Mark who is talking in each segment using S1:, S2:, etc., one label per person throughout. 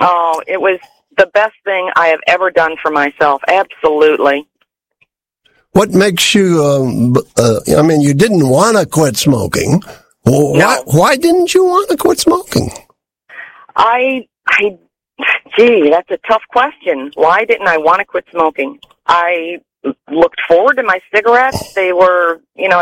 S1: Oh, it was the best thing I have ever done for myself. Absolutely.
S2: What makes you, you didn't want to quit smoking.
S1: No.
S2: Why didn't you want to quit smoking?
S1: Gee, that's a tough question. Why didn't I want to quit smoking? I looked forward to my cigarettes. They were,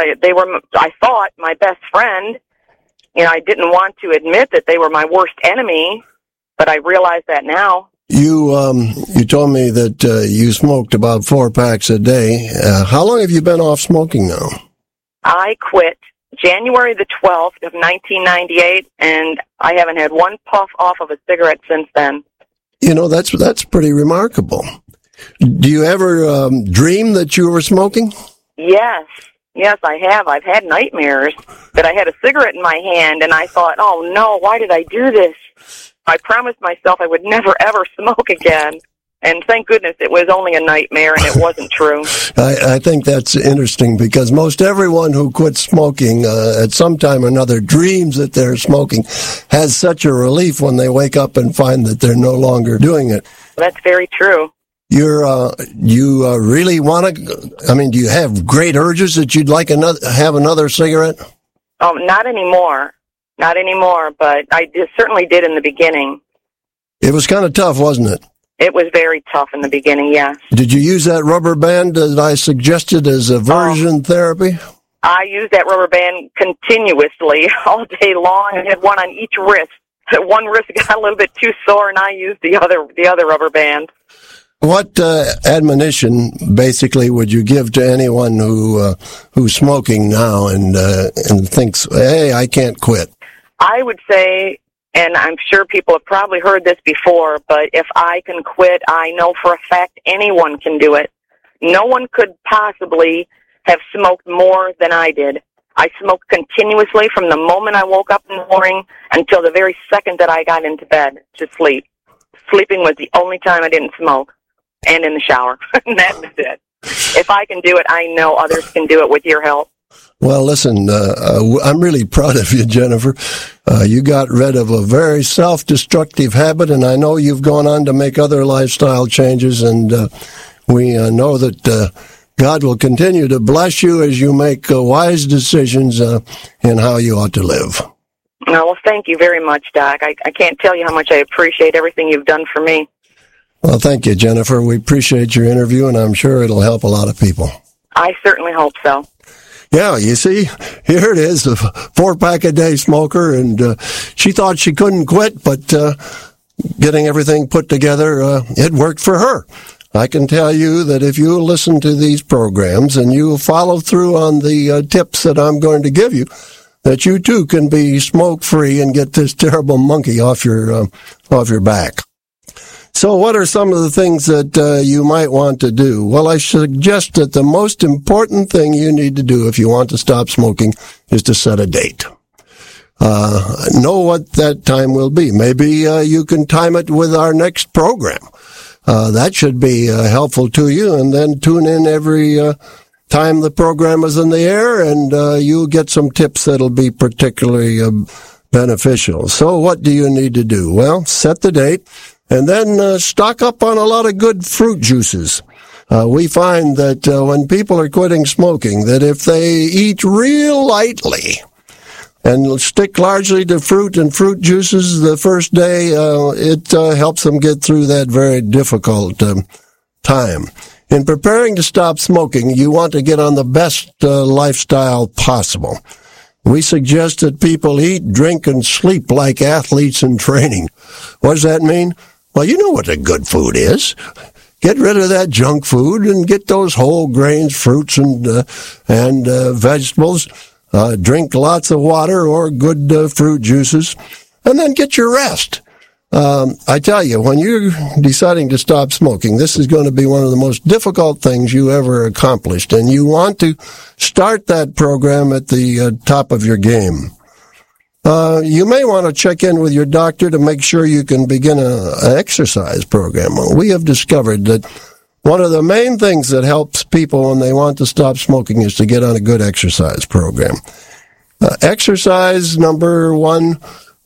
S1: I thought, my best friend. I didn't want to admit that they were my worst enemy, but I realize that now.
S2: You told me that you smoked about 4 packs a day. How long have you been off smoking now?
S1: I quit January the 12th of 1998, and I haven't had one puff off of a cigarette since then.
S2: That's pretty remarkable. Do you ever dream that you were smoking?
S1: Yes, I have. I've had nightmares that I had a cigarette in my hand, and I thought, oh no, why did I do this? I promised myself I would never, ever smoke again. And thank goodness it was only a nightmare and it wasn't true.
S2: I think that's interesting because most everyone who quits smoking at some time or another dreams that they're smoking has such a relief when they wake up and find that they're no longer doing it.
S1: That's very true.
S2: You really want to, do you have great urges that you'd like have another cigarette?
S1: Oh, not anymore. Not anymore, but I certainly did in the beginning.
S2: It was kind of tough, wasn't it?
S1: It was very tough in the beginning, yes.
S2: Did you use that rubber band that I suggested as aversion therapy? I
S1: used that rubber band continuously all day long. I had one on each wrist. One wrist got a little bit too sore, and I used the other rubber band.
S2: What admonition, basically, would you give to anyone who's smoking now and thinks, hey, I can't quit? I would say, and I'm sure people have probably heard this before, but if I can quit, I know for a fact anyone can do it. No one could possibly have smoked more than I did. I smoked continuously from the moment I woke up in the morning until the very second that I got into bed to sleep. Sleeping was the only time I didn't smoke, and in the shower. And that was it. If I can do it, I know others can do it with your help. Well, listen, I'm really proud of you, Jennifer. You got rid of a very self-destructive habit, and I know you've gone on to make other lifestyle changes, and we know that God will continue to bless you as you make wise decisions in how you ought to live. Well, thank you very much, Doc. I can't tell you how much I appreciate everything you've done for me. Well, thank you, Jennifer. We appreciate your interview, and I'm sure it'll help a lot of people. I certainly hope so. Yeah, you see, here it is, a 4-pack-a-day smoker, and she thought she couldn't quit, but getting everything put together, it worked for her. I can tell you that if you listen to these programs and you follow through on the tips that I'm going to give you, that you too can be smoke-free and get this terrible monkey off your back. So what are some of the things that you might want to do? Well, I suggest that the most important thing you need to do if you want to stop smoking is to set a date. Know what that time will be. Maybe you can time it with our next program. That should be helpful to you, and then tune in every time the program is in the air, and you'll get some tips that'll be particularly beneficial. So what do you need to do? Well, set the date. And then stock up on a lot of good fruit juices. We find that when people are quitting smoking, that if they eat real lightly and stick largely to fruit and fruit juices the first day, it helps them get through that very difficult time. In preparing to stop smoking, you want to get on the best lifestyle possible. We suggest that people eat, drink, and sleep like athletes in training. What does that mean? Well, you know what a good food is. Get rid of that junk food and get those whole grains, fruits, and vegetables. Drink lots of water or good fruit juices, and then get your rest. I tell you, when you're deciding to stop smoking, this is going to be one of the most difficult things you ever accomplished, and you want to start that program at the top of your game. You may want to check in with your doctor to make sure you can begin an exercise program. We have discovered that one of the main things that helps people when they want to stop smoking is to get on a good exercise program. Exercise, number one,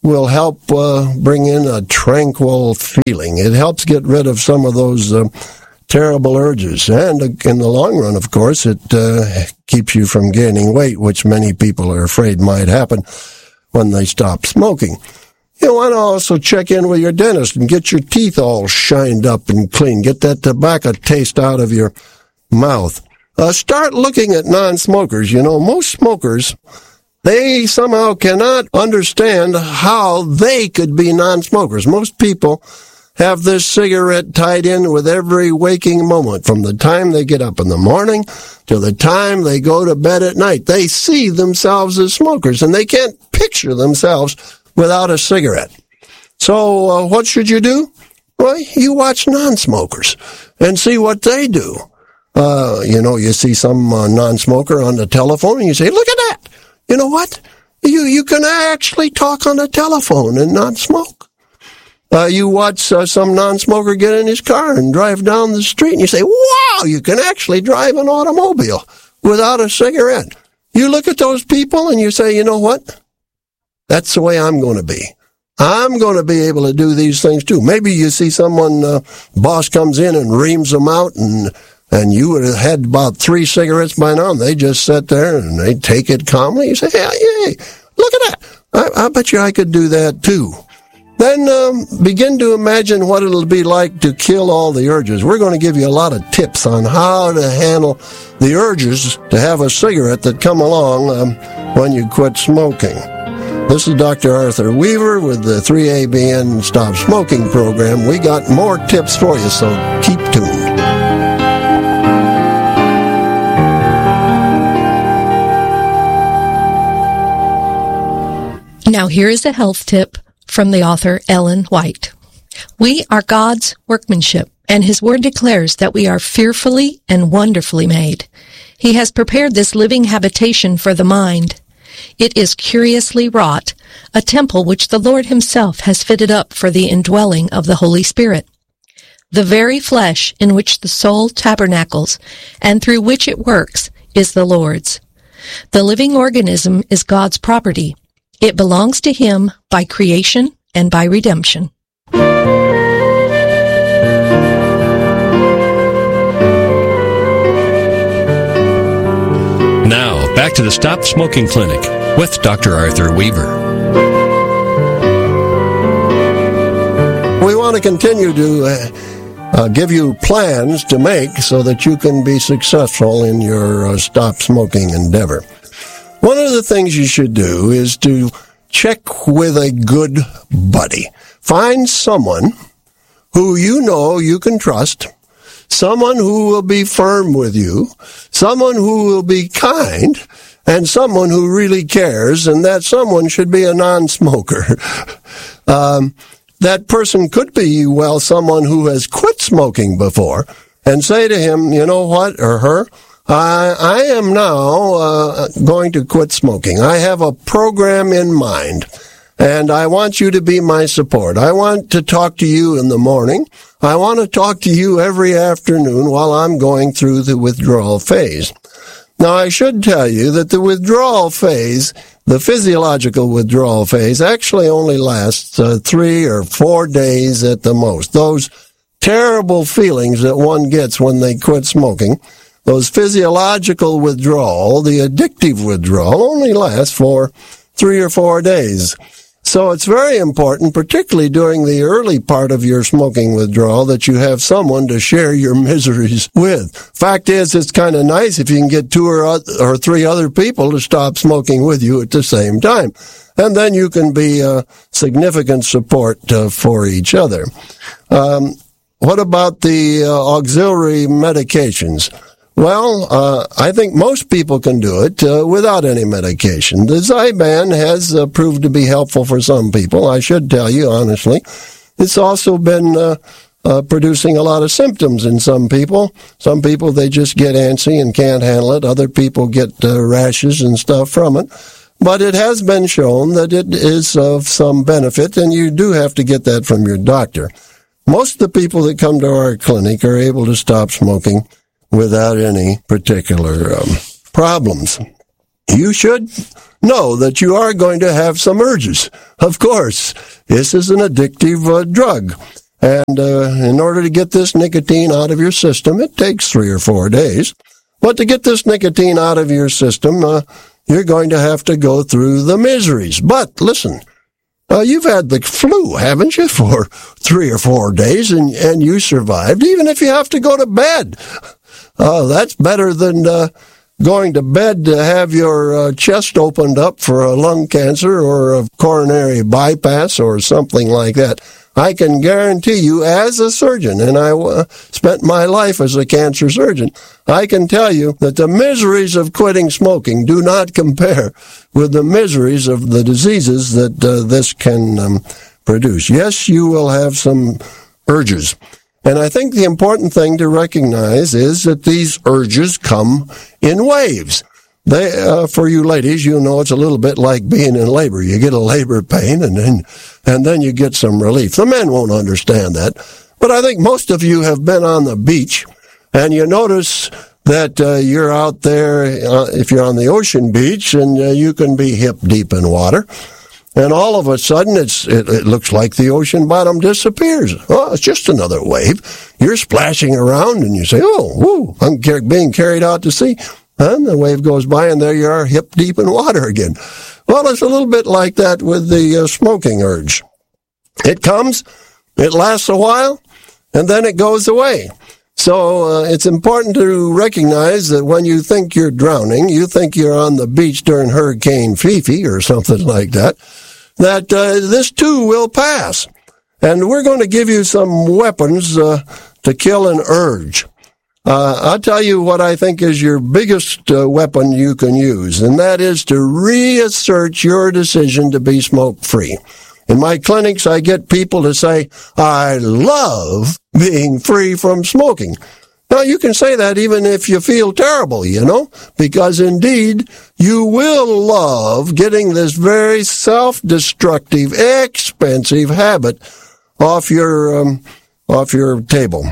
S2: will help bring in a tranquil feeling. It helps get rid of some of those terrible urges. And in the long run, of course, it keeps you from gaining weight, which many people are afraid might happen when they stop smoking. You want to also check in with your dentist and get your teeth all shined up and clean. Get that tobacco taste out of your mouth. Start looking at non-smokers. You know, most smokers, they somehow cannot understand how they could be non-smokers. Most people have this cigarette tied in with every waking moment, from the time they get up in the morning to the time they go to bed at night. They see themselves as smokers, and they can't picture themselves without a cigarette. So what should you do? Well, you watch non-smokers and see what they do. You see some non-smoker on the telephone, and you say, look at that. You know what? You can actually talk on the telephone and not smoke. You watch some non-smoker get in his car and drive down the street, and you say, wow, you can actually drive an automobile without a cigarette. You look at those people and you say, you know what? That's the way I'm going to be. I'm going to be able to do these things too. Maybe you see someone, boss comes in and reams them out, and you would have had about 3 cigarettes by now, and they just sit there and they take it calmly. You say, hey, look at that. I bet you I could do that too. Then begin to imagine what it'll be like to kill all the urges. We're going to give you a lot of tips on how to handle the urges to have a cigarette that come along when you quit smoking. This is Dr. Arthur Weaver with the 3ABN Stop Smoking program. We got more tips for you, so keep tuned.
S3: Now here is a health tip from the author Ellen White. We are God's workmanship, and His Word declares that we are fearfully and wonderfully made. He has prepared this living habitation for the mind. It is curiously wrought, a temple which the Lord Himself has fitted up for the indwelling of the Holy Spirit. The very flesh in which the soul tabernacles and through which it works is the Lord's. The living organism is God's property. It belongs to Him by creation and by redemption.
S4: Now, back to the Stop Smoking Clinic with Dr. Arthur Weaver.
S2: We want to continue to give you plans to make so that you can be successful in your stop smoking endeavor. One of the things you should do is to check with a good buddy. Find someone who you know you can trust, someone who will be firm with you, someone who will be kind, and someone who really cares, and that someone should be a non-smoker. That person could be, someone who has quit smoking before, and say to him, you know what, or her, I am now going to quit smoking. I have a program in mind, and I want you to be my support. I want to talk to you in the morning. I want to talk to you every afternoon while I'm going through the withdrawal phase. Now, I should tell you that the withdrawal phase, the physiological withdrawal phase, actually only lasts 3 or 4 days at the most. Those terrible feelings that one gets when they quit smoking, those physiological withdrawal, the addictive withdrawal, only lasts for 3 or 4 days. So it's very important, particularly during the early part of your smoking withdrawal, that you have someone to share your miseries with. Fact is, it's kind of nice if you can get 2 or 3 other people to stop smoking with you at the same time. And then you can be significant support for each other. What about the auxiliary medications? Well, I think most people can do it without any medication. The Zyban has proved to be helpful for some people. I should tell you, honestly. It's also been producing a lot of symptoms in some people. Some people, they just get antsy and can't handle it. Other people get rashes and stuff from it. But it has been shown that it is of some benefit, and you do have to get that from your doctor. Most of the people that come to our clinic are able to stop smoking without any particular problems. you should know that you are going to have some urges. Of course, this is an addictive drug. And in order to get this nicotine out of your system, it takes 3 or 4 days. But to get this nicotine out of your system, you're going to have to go through the miseries. But listen, you've had the flu, haven't you, for 3 or 4 days, and you survived, even if you have to go to bed. That's better than going to bed to have your chest opened up for a lung cancer or a coronary bypass or something like that. I can guarantee you, as a surgeon, and I spent my life as a cancer surgeon, I can tell you that the miseries of quitting smoking do not compare with the miseries of the diseases that this can produce. Yes, you will have some urges. And I think the important thing to recognize is that these urges come in waves. They, for you ladies, you know it's a little bit like being in labor. You get a labor pain and then you get some relief. The men won't understand that. But I think most of you have been on the beach and you notice that you're out there, if you're on the ocean beach, and you can be hip deep in water. And all of a sudden, it looks like the ocean bottom disappears. Oh, it's just another wave. You're splashing around and you say, oh, whoo, I'm being carried out to sea. And the wave goes by, and there you are, hip deep in water again. Well, it's a little bit like that with the smoking urge. It comes, it lasts a while, and then it goes away. So it's important to recognize that when you think you're drowning, you think you're on the beach during Hurricane Fifi or something like that, that this too will pass. And we're going to give you some weapons to kill an urge. I'll tell you what I think is your biggest weapon you can use, and that is to reassert your decision to be smoke-free. In my clinics, I get people to say, I love being free from smoking. Now, you can say that even if you feel terrible, you know, because indeed, you will love getting this very self-destructive, expensive habit off your table.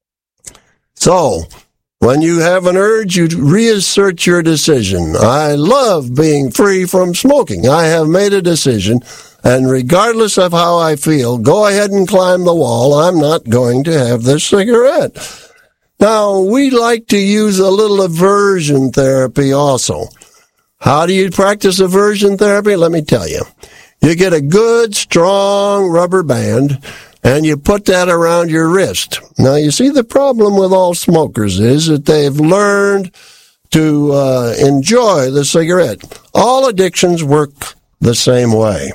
S2: So, when you have an urge, you reassert your decision. I love being free from smoking. I have made a decision, and regardless of how I feel, go ahead and climb the wall. I'm not going to have this cigarette. Now, we like to use a little aversion therapy also. How do you practice aversion therapy? Let me tell you. You get a good, strong rubber band, and you put that around your wrist. Now, you see, the problem with all smokers is that they've learned to enjoy the cigarette. All addictions work the same way.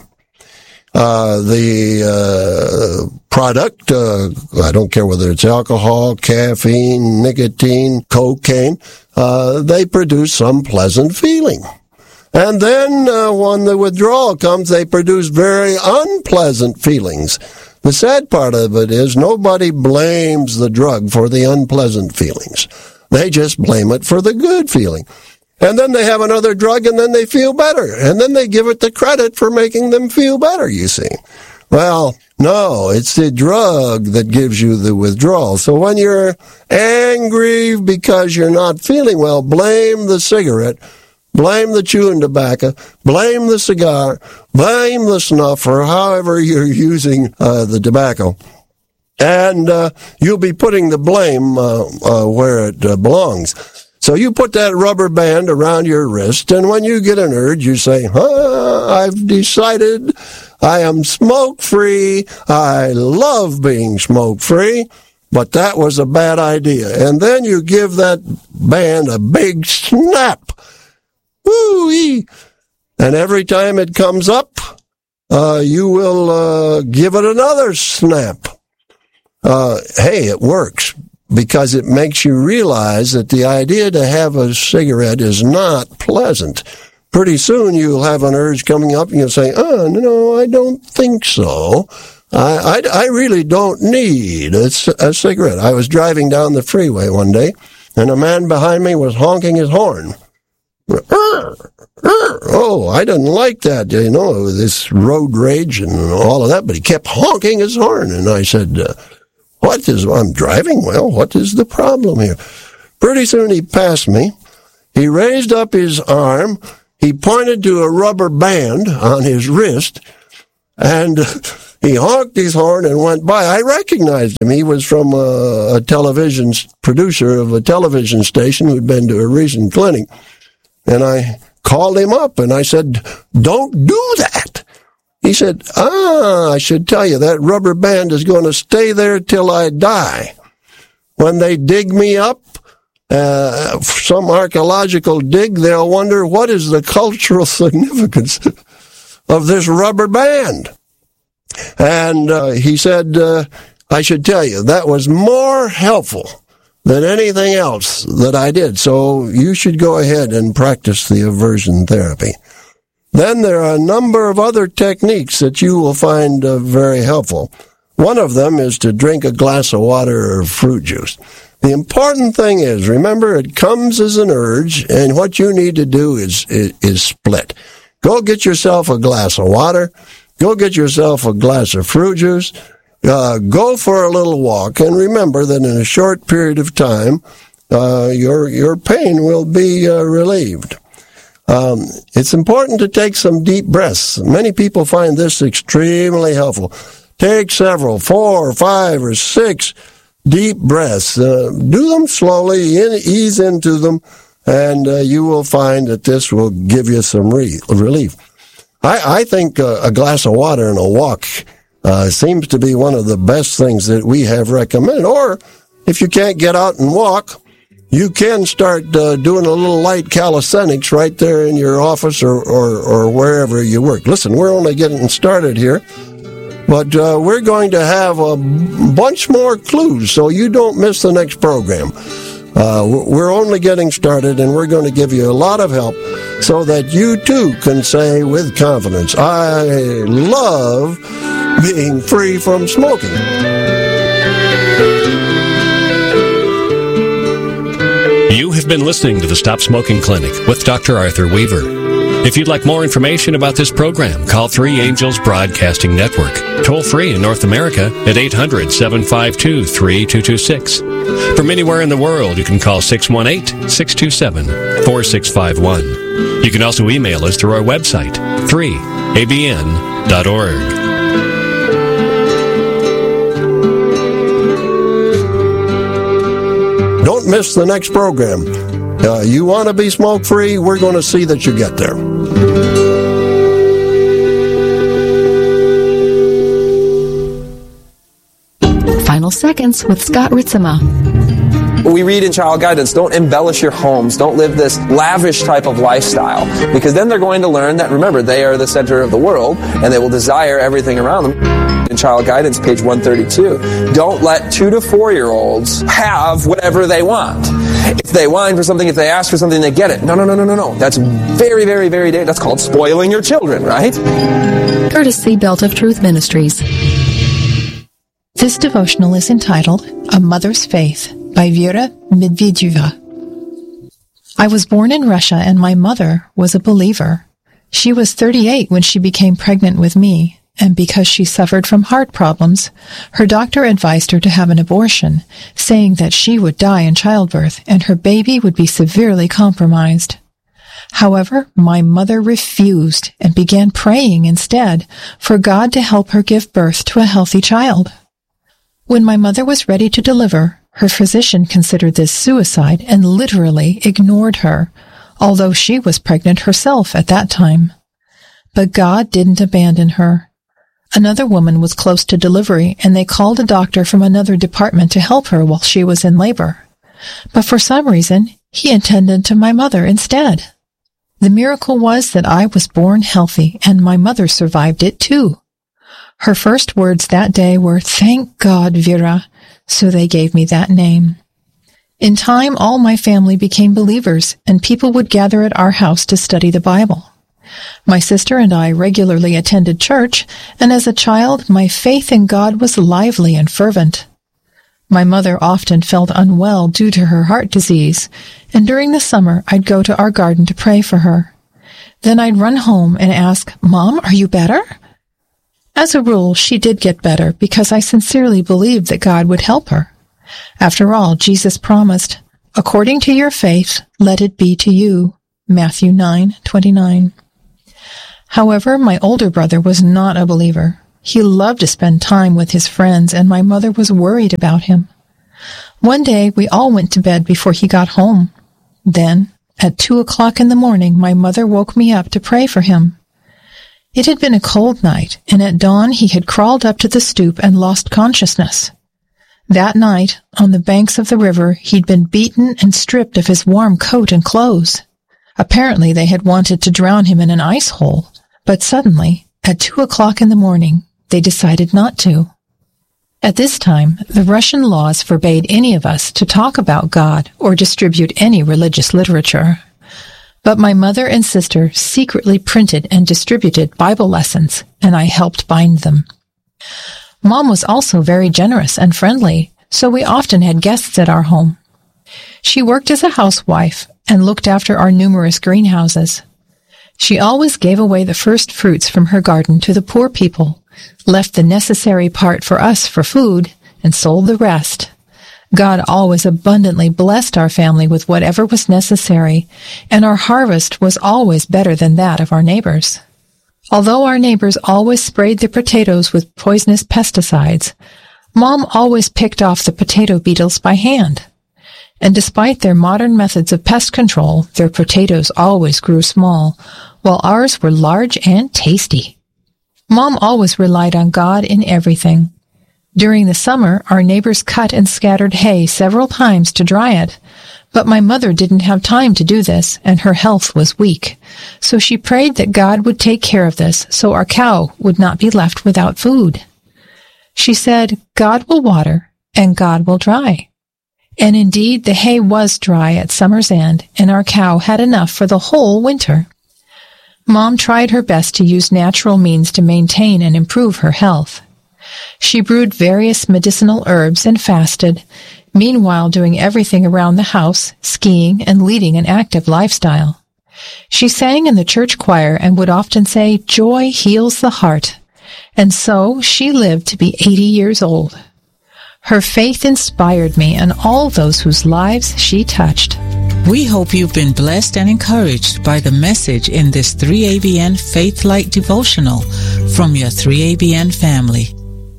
S2: The product, I don't care whether it's alcohol, caffeine, nicotine, cocaine, they produce some pleasant feeling. And then when the withdrawal comes, they produce very unpleasant feelings. The sad part of it is nobody blames the drug for the unpleasant feelings. They just blame it for the good feeling. And then they have another drug and then they feel better. And then they give it the credit for making them feel better, you see. Well, no, it's the drug that gives you the withdrawal. So when you're angry because you're not feeling well, blame the cigarette. Blame the chewing tobacco, blame the cigar, blame the snuff, or however you're using the tobacco. And you'll be putting the blame where it belongs. So you put that rubber band around your wrist, and when you get an urge, you say, I've decided I am smoke-free. I love being smoke-free, but that was a bad idea. And then you give that band a big snap. Woo-wee. And every time it comes up, you will give it another snap. Hey, it works because it makes you realize that the idea to have a cigarette is not pleasant. Pretty soon you'll have an urge coming up and you'll say, no, I don't think so. I really don't need a cigarette. I was driving down the freeway one day and a man behind me was honking his horn. Oh, I didn't like that, this road rage and all of that, but he kept honking his horn. And I said, I'm driving well, what is the problem here? Pretty soon he passed me. He raised up his arm he pointed to a rubber band on his wrist, and he honked his horn and went by. I recognized him. He was from a television producer of a television station who'd been to a recent clinic. And I called him up and I said, "Don't do that." He said, "I should tell you, that rubber band is going to stay there till I die. When they dig me up, some archaeological dig, they'll wonder what is the cultural significance of this rubber band." And he said, "I should tell you, that was more helpful than anything else that I did. So you should go ahead and practice the aversion therapy." Then there are a number of other techniques that you will find very helpful. One of them is to drink a glass of water or fruit juice. The important thing is, remember, it comes as an urge, and what you need to do is split. Go get yourself a glass of water. Go get yourself a glass of fruit juice. Go for a little walk, and remember that in a short period of time, your pain will be relieved. It's important to take some deep breaths. Many people find this extremely helpful. Take several, 4 or 5 or 6 deep breaths. Do them slowly, ease into them, and you will find that this will give you some relief. I think a glass of water and a walk seems to be one of the best things that we have recommended. Or if you can't get out and walk, you can start doing a little light calisthenics right there in your office or wherever you work. Listen, we're only getting started here, but we're going to have a bunch more clues so you don't miss the next program. We're only getting started, and we're going to give you a lot of help so that you too can say with confidence, "I love being free from smoking."
S4: You have been listening to the Stop Smoking Clinic with Dr. Arthur Weaver. If you'd like more information about this program, call 3 Angels Broadcasting Network, toll free in North America at 800-752-3226. From anywhere in the world, you can call 618-627-4651. You can also email us through our website, 3abn.org.
S2: Don't miss the next program. You want to be smoke-free? We're going to see that you get there.
S5: Final Seconds with Scott Ritzema.
S6: We read in Child Guidance, don't embellish your homes. Don't live this lavish type of lifestyle. Because then they're going to learn that, remember, they are the center of the world, and they will desire everything around them. In Child Guidance, page 132, don't let 2 to 4-year-olds have whatever they want. If they whine for something, if they ask for something, they get it. No. That's very, very, very dangerous. That's called spoiling your children, right?
S5: Courtesy Belt of Truth Ministries.
S3: This devotional is entitled A Mother's Faith by Vera Medvedeva. I was born in Russia, and my mother was a believer. She was 38 when she became pregnant with me, and because she suffered from heart problems, her doctor advised her to have an abortion, saying that she would die in childbirth and her baby would be severely compromised. However, my mother refused and began praying instead for God to help her give birth to a healthy child. When my mother was ready to deliver, her physician considered this suicide and literally ignored her, although she was pregnant herself at that time. But God didn't abandon her. Another woman was close to delivery, and they called a doctor from another department to help her while she was in labor. But for some reason, he attended to my mother instead. The miracle was that I was born healthy, and my mother survived it too. Her first words that day were, "Thank God, Vera," so they gave me that name. In time, all my family became believers, and people would gather at our house to study the Bible. My sister and I regularly attended church, and as a child, my faith in God was lively and fervent. My mother often felt unwell due to her heart disease, and during the summer, I'd go to our garden to pray for her. Then I'd run home and ask, "Mom, are you better?" As a rule, she did get better because I sincerely believed that God would help her. After all, Jesus promised, "According to your faith, let it be to you." Matthew 9:29. However, my older brother was not a believer. He loved to spend time with his friends, and my mother was worried about him. One day, we all went to bed before he got home. Then, at 2:00 in the morning, my mother woke me up to pray for him. It had been a cold night, and at dawn he had crawled up to the stoop and lost consciousness. That night, on the banks of the river, he'd been beaten and stripped of his warm coat and clothes. Apparently, they had wanted to drown him in an ice hole, but suddenly, at 2:00 in the morning, they decided not to. At this time, the Russian laws forbade any of us to talk about God or distribute any religious literature. But my mother and sister secretly printed and distributed Bible lessons, and I helped bind them. Mom was also very generous and friendly, so we often had guests at our home. She worked as a housewife and looked after our numerous greenhouses. She always gave away the first fruits from her garden to the poor people, left the necessary part for us for food, and sold the rest. God always abundantly blessed our family with whatever was necessary, and our harvest was always better than that of our neighbors. Although our neighbors always sprayed their potatoes with poisonous pesticides, Mom always picked off the potato beetles by hand. And despite their modern methods of pest control, their potatoes always grew small, while ours were large and tasty. Mom always relied on God in everything. During the summer, our neighbors cut and scattered hay several times to dry it, but my mother didn't have time to do this, and her health was weak. So she prayed that God would take care of this so our cow would not be left without food. She said, God will water, and God will dry. And indeed, the hay was dry at summer's end, and our cow had enough for the whole winter. Mom tried her best to use natural means to maintain and improve her health. She brewed various medicinal herbs and fasted, meanwhile doing everything around the house, skiing, and leading an active lifestyle. She sang in the church choir and would often say, "Joy heals the heart." And so she lived to be 80 years old. Her faith inspired me and all those whose lives she touched.
S7: We hope you've been blessed and encouraged by the message in this 3ABN Faith Light devotional from your 3ABN family.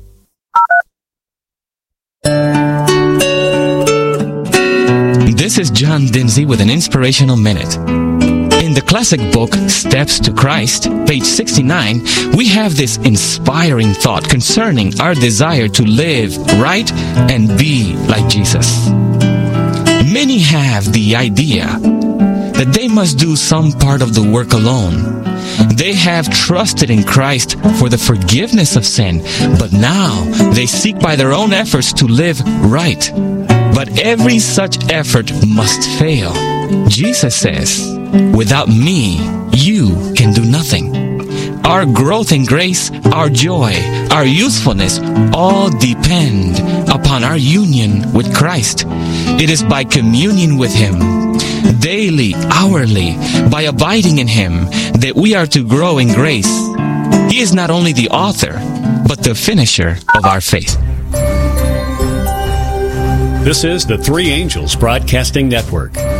S8: This is John Dinsey with an Inspirational Minute. In the classic book, Steps to Christ, page 69, we have this inspiring thought concerning our desire to live right and be like Jesus. Many have the idea that they must do some part of the work alone. They have trusted in Christ for the forgiveness of sin, but now they seek by their own efforts to live right. But every such effort must fail. Jesus says, "Without me, you can do nothing." Our growth in grace, our joy, our usefulness, all depend upon our union with Christ. It is by communion with Him, daily, hourly, by abiding in Him, that we are to grow in grace. He is not only the author, but the finisher of our faith.
S4: This is the Three Angels Broadcasting Network.